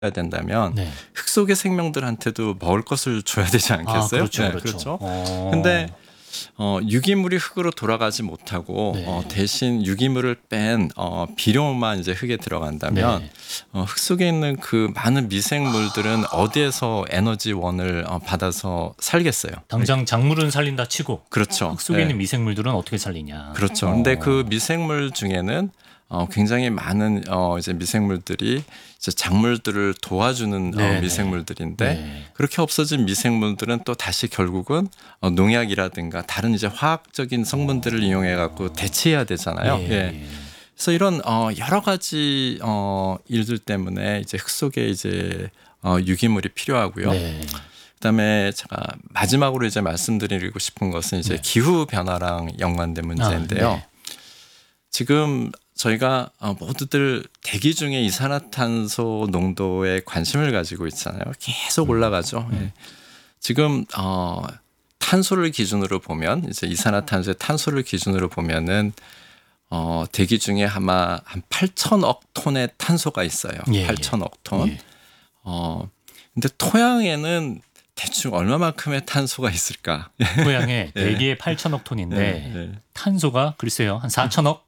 된다면 네. 흙 속의 생명들한테도 먹을 것을 줘야 되지 않겠어요? 그렇죠, 네, 그렇죠. 근데 유기물이 흙으로 돌아가지 못하고 네. 대신 유기물을 뺀 비료만 이제 흙에 들어간다면 네. 흙 속에 있는 그 많은 미생물들은 어디에서 에너지원을 받아서 살겠어요? 당장 작물은 살린다 치고 그렇죠. 흙 속에 네. 있는 미생물들은 어떻게 살리냐. 그렇죠. 근데 그 미생물 중에는 굉장히 많은 이제 미생물들이 이제 작물들을 도와주는 네네. 미생물들인데 네. 그렇게 없어진 미생물들은 또 다시 결국은 농약이라든가 다른 이제 화학적인 성분들을 이용해 갖고 대체해야 되잖아요. 네. 예. 그래서 이런 여러 가지 일들 때문에 이제 흙 속에 이제 유기물이 필요하고요. 네. 그다음에 제가 마지막으로 이제 말씀드리고 싶은 것은 이제 네. 기후 변화랑 연관된 문제인데요. 네. 지금 저희가 모두들 대기 중에 이산화탄소 농도에 관심을 가지고 있잖아요. 계속 올라가죠. 예. 지금 탄소를 기준으로 보면 이제 이산화탄소의 탄소를 기준으로 보면은 대기 중에 아마 한 8천억 톤의 탄소가 있어요. 예, 8천억 톤. 예. 근데 토양에는 대충 얼마만큼의 탄소가 있을까? 토양에 대기에 8천억 톤인데 네. 탄소가 글쎄요 한 4천억.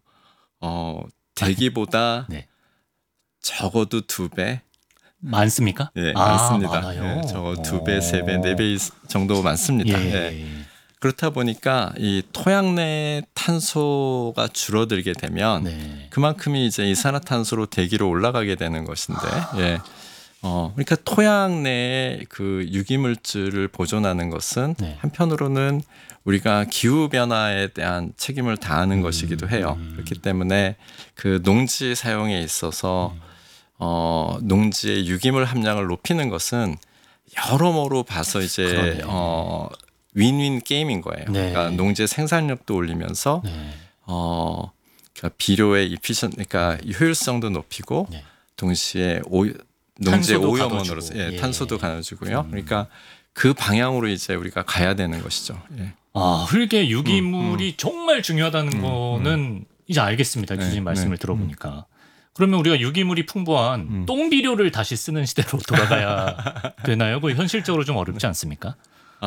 대기보다 네. 적어도 2배. 많습니까? 예, 많습니다. 많아요. 예, 적어도 2배, 3배, 4배 정도 많습니다. 예. 예. 그렇다 보니까 이 토양 내 탄소가 줄어들게 되면 네. 그만큼이 이제 이산화탄소로 대기로 올라가게 되는 것인데, 예. 그러니까 토양 내에 그 유기물질을 보존하는 것은 네. 한편으로는 우리가 기후 변화에 대한 책임을 다하는 것이기도 해요. 그렇기 때문에 그 농지 사용에 있어서 농지의 유기물 함량을 높이는 것은 여러모로 봐서 이제 그러네. 윈윈 게임인 거예요. 네. 그러니까 농지의 생산력도 올리면서 네. 그러니까 비료의 그러니까 효율성도 높이고 네. 동시에 농지의 탄소도 오염원으로서 가둬주고. 예. 탄소도 가눠주고요. 그러니까 그 방향으로 이제 우리가 가야 되는 것이죠. 예. 흙의 유기물이 정말 중요하다는 거는 이제 알겠습니다. 교수님 말씀을 들어보니까. 그러면 우리가 유기물이 풍부한 똥비료를 다시 쓰는 시대로 돌아가야 되나요? 그거 현실적으로 좀 어렵지 않습니까?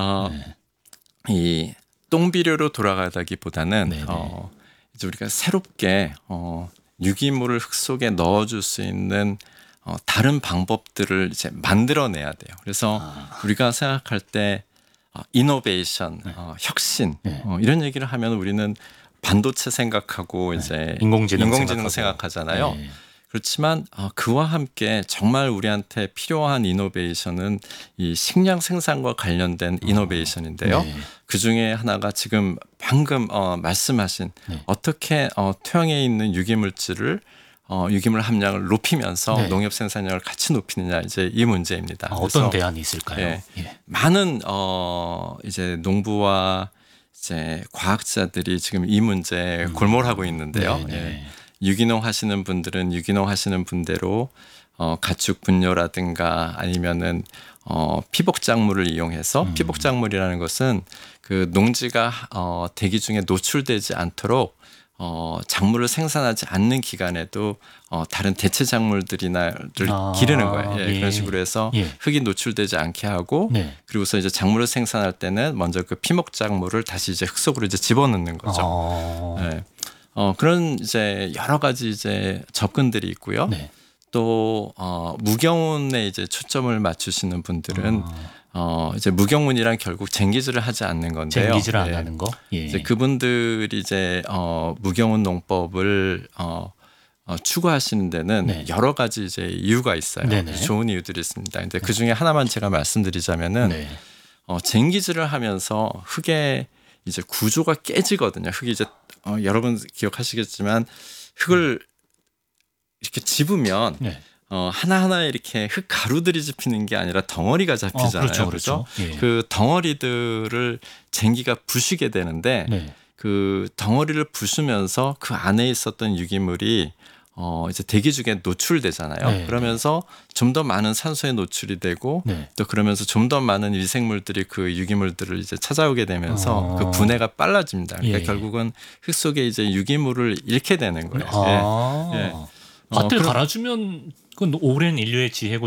이 똥비료로 돌아가다기보다는 네네. 이제 우리가 새롭게 유기물을 흙 속에 넣어줄 수 있는 다른 방법들을 이제 만들어내야 돼요. 그래서 우리가 생각할 때 이노베이션, 혁신 이런 얘기를 하면 우리는 반도체 생각하고 이제 인공지능 생각하잖아요. 네. 그렇지만 그와 함께 정말 우리한테 필요한 이노베이션은 이 식량 생산과 관련된 이노베이션인데요. 네. 그 중에 하나가 지금 방금 말씀하신 네. 어떻게 토양에 있는 유기물 함량을 높이면서 네. 농업 생산량을 같이 높이느냐 이제 이 문제입니다. 어떤 대안이 있을까요? 예. 예. 많은 이제 농부와 이제 과학자들이 지금 이 문제에 골몰하고 있는데요. 네, 네. 예. 유기농 하시는 분들은 유기농 하시는 분대로 가축 분뇨라든가 아니면은 피복작물을 이용해서 피복작물이라는 것은 그 농지가 대기 중에 노출되지 않도록 작물을 생산하지 않는 기간에도 다른 대체 작물들을 기르는 거예요. 예, 예. 그런 식으로 해서 예. 흙이 노출되지 않게 하고 네. 그리고서 이제 작물을 생산할 때는 먼저 그 피목 작물을 다시 이제 흙 속으로 이제 집어넣는 거죠. 예. 그런 이제 여러 가지 이제 접근들이 있고요. 네. 또 무경운에 이제 초점을 맞추시는 분들은 이제 무경운이란 결국 쟁기질을 하지 않는 건데요. 쟁기질을 안 예. 하는 거. 예. 이제 그분들이 이제 무경운 농법을 추구하시는 데는 네. 여러 가지 이제 이유가 있어요. 네네. 좋은 이유들이 있습니다. 근데 그 중에 하나만 제가 말씀드리자면은 네. 쟁기질을 하면서 흙의 이제 구조가 깨지거든요. 흙이 이제 여러분 기억하시겠지만 흙을 이렇게 집으면 네. 하나하나 이렇게 흙 가루들이 잡히는 게 아니라 덩어리가 잡히잖아요. 그렇죠. 예. 그 덩어리들을 쟁기가 부시게 되는데 네. 그 덩어리를 부수면서 그 안에 있었던 유기물이 이제 대기 중에 노출되잖아요. 네. 그러면서 좀 더 많은 산소에 노출이 되고 네. 또 그러면서 좀 더 많은 미생물들이 그 유기물들을 이제 찾아오게 되면서 그 분해가 빨라집니다. 그러니까 예. 결국은 흙 속에 이제 유기물을 잃게 되는 거예요. 예. 밭을 그럼- 갈아주면 그건 오랜 인류의 지혜고